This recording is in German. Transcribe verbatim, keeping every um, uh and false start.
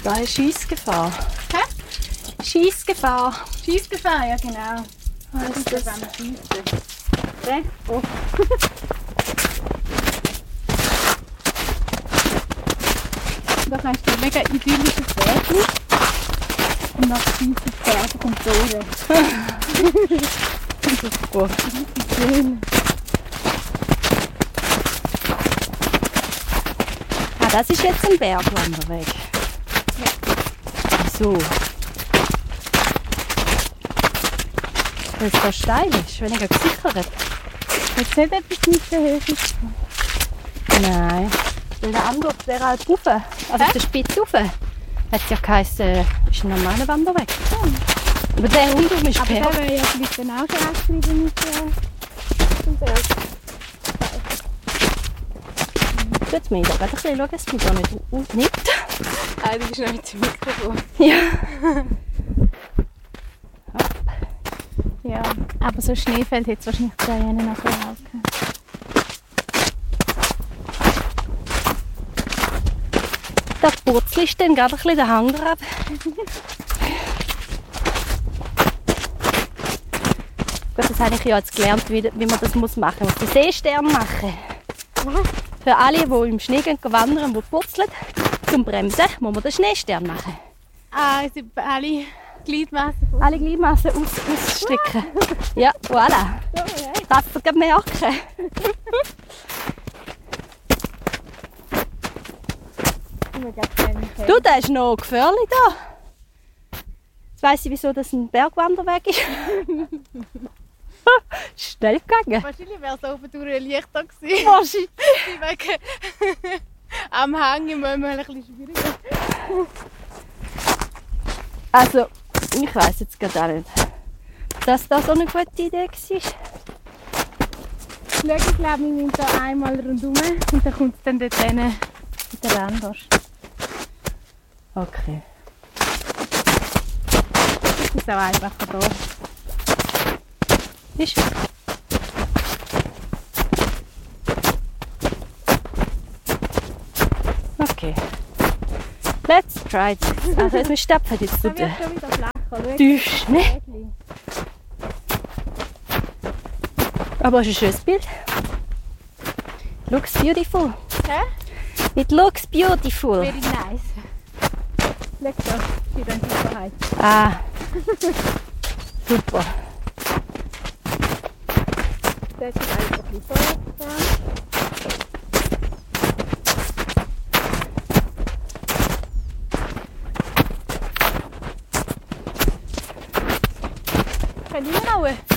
Da ist Schiessgefahr. Hä? Schiessgefahr. Schiessgefahr, ja genau. Was ist das? Okay. Oh. Da kannst du mega idyllisches Bergli und nach Schiessen Pferde kommt die Ohren. Das ist gut. Schön. Ah, das ist jetzt ein Bergwanderweg. So. Weil es da steil ist, weniger gesichert. Jetzt nicht etwas nicht so hoch ist. Nein. Weil der andere, der halt rauf, also auf der Spitze rauf, hat es ja geheißen, äh, ist ein normaler Wanderweg. Aber der rundum ist Aber Berg. der wäre ja vielleicht dann auch schon angeschrieben mit äh, dem Berg. Tut mir da gerade ein bisschen, schau, es mich da nicht aufnimmt. Ah, du bist noch mit dem Mikrofon. Ja. Ja, aber so Schneefeld hätte es wahrscheinlich da jenen nachher auch gehabt. Da purzelt dann gerade ein bisschen den Hang drauf. Gut, das habe ich ja jetzt gelernt, wie, wie man das muss machen muss. Den Seestern machen. Für alle, die im Schnee gehen, wandern, die purzeln, zum Bremsen, muss man den Schneestern machen. Ah, also alle Gliedmassen von Alle Gliedmassen aus, ausstecken. Ja, voilà. so, ja. Das du merken. Du, der ist noch gefährlich da. Jetzt weiss ich, wieso das ein Bergwanderweg ist. Schnell gegangen. Wahrscheinlich wäre es oben durch ein Licht da gewesen. Wahrscheinlich. Wegen am Hang im Moment ein bisschen schwieriger. Also, ich weiss jetzt gerade auch nicht, dass das so eine gute Idee war. Schau, ich glaube, wir müssen da einmal rundherum und dann kommt es dann dort hin mit der Randast. Okay. Das ist auch einfacher da. Ist okay. Let's try this. Also jetzt, wir stapfen jetzt Da durch wird schon wieder flach. Schau, den Schnee. Bergli. Aber es ist ein schönes Bild. Looks beautiful. Hä? It looks beautiful. Very nice. Schau da, für deine Sicherheit. Ah. Super. Das ist einfach ein bisschen vorwärts. Kann ich noch?